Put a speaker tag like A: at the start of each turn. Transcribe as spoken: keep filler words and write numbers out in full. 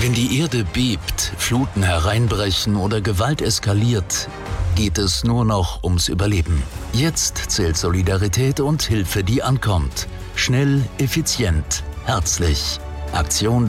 A: Wenn die Erde bebt, Fluten hereinbrechen oder Gewalt eskaliert, geht es nur noch ums Überleben. Jetzt zählt Solidarität und Hilfe, die ankommt. Schnell, effizient, herzlich. Aktion